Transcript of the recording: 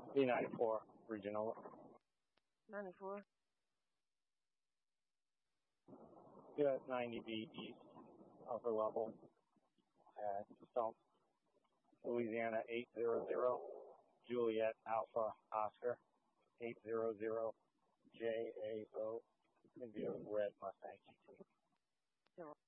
B94, regional. 94. US 90B East, upper level at Stump, Louisiana 800, Juliet Alpha Oscar 800 JAO, India Red Mustang GT.